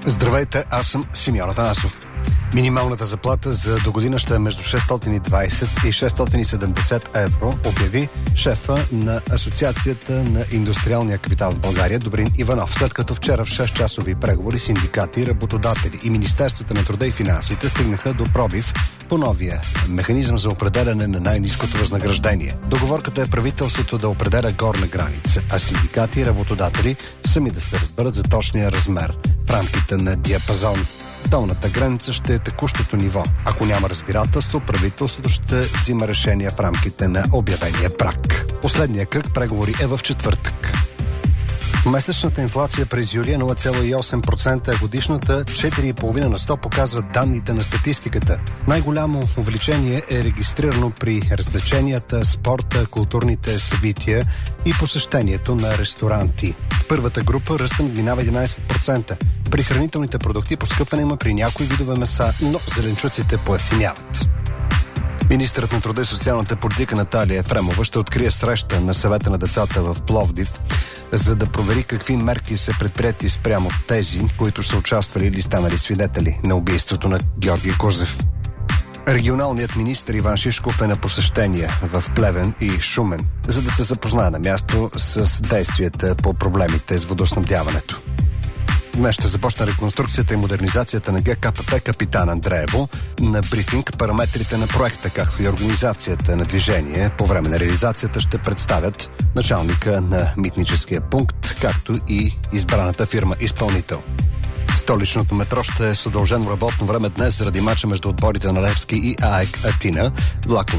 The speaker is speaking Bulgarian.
Здравейте, аз съм Симеон Атанасов. Минималната заплата за догодина ще е между 620 и 670 евро, обяви шефа на Асоциацията на индустриалния капитал в България Добрин Иванов, след като вчера в 6-часови преговори синдикати, работодатели и Министерствата на труда и финансите стигнаха до пробив по новия механизъм за определяне на най-ниското възнаграждение. Договорката е правителството да определя горна граница, а синдикати и работодатели сами да се разберат за точния размер в рамките на диапазон. Долната граница ще е текущото ниво. Ако няма разбирателство, правителството ще взима решения в рамките на обявения праг. Последният кръг преговори е в четвъртък. Месечната инфлация през юли е 0,8%, а годишната 4,5 на 100 показват данните на статистиката. Най-голямо увеличение е регистрирано при развлеченията, спорта, културните събития и посещението на ресторанти. В първата група ръстът минава 11%. При хранителните продукти поскъпване има при някои видове меса, но зеленчуците поевтиняват. Министърът на труда и социалната политика Наталия Ефремова ще открие среща на съвета на децата в Пловдив, за да провери какви мерки са предприети спрямо тези, които са участвали или станали свидетели на убийството на Георги Кузев. Регионалният министър Иван Шишков е на посещение в Плевен и Шумен, за да се запознае на място с действията по проблемите с водоснабдяването. Днес ще започне реконструкцията и модернизацията на ГКПП Капитан Андреево. На брифинг параметрите на проекта, както и организацията на движение по време на реализацията ще представят началника на митническия пункт, както и избраната фирма-изпълнител. Столичното метро ще е с удължено работно време днес заради мача между отборите на Левски и АЕК Атина. Влаковете